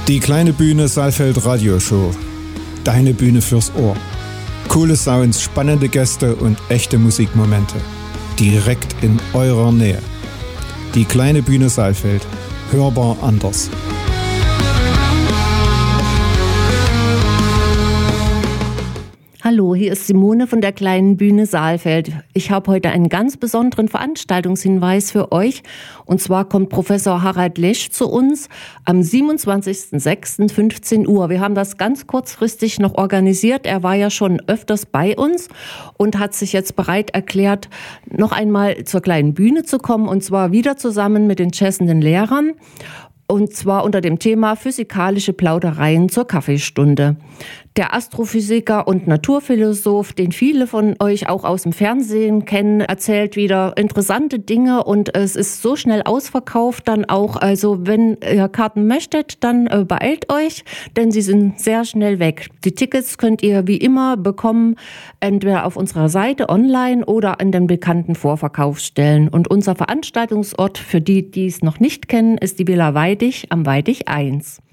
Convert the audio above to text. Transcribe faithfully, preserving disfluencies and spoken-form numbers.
Die kleine Bühne Saalfeld Radioshow. Deine Bühne fürs Ohr. Coole Sounds, spannende Gäste und echte Musikmomente. Direkt in eurer Nähe. Die kleine Bühne Saalfeld. Hörbar anders. Hallo, hier ist Simone von der kleinen Bühne Saalfeld. Ich habe heute einen ganz besonderen Veranstaltungshinweis für euch. Und zwar kommt Professor Harald Lesch zu uns am siebenundzwanzigsten sechsten fünfzehn Uhr. Wir haben das ganz kurzfristig noch organisiert. Er war ja schon öfters bei uns und hat sich jetzt bereit erklärt, noch einmal zur kleinen Bühne zu kommen. Und zwar wieder zusammen mit den jazzenden Lehrern. Und zwar unter dem Thema physikalische Plaudereien zur Kaffeestunde. Der Astrophysiker und Naturphilosoph, den viele von euch auch aus dem Fernsehen kennen, erzählt wieder interessante Dinge und es ist so schnell ausverkauft dann auch. Also wenn ihr Karten möchtet, dann äh, beeilt euch, denn sie sind sehr schnell weg. Die Tickets könnt ihr wie immer bekommen, entweder auf unserer Seite online oder an den bekannten Vorverkaufsstellen. Und unser Veranstaltungsort für die, die es noch nicht kennen, ist die Villa Weidich am Weidich eins.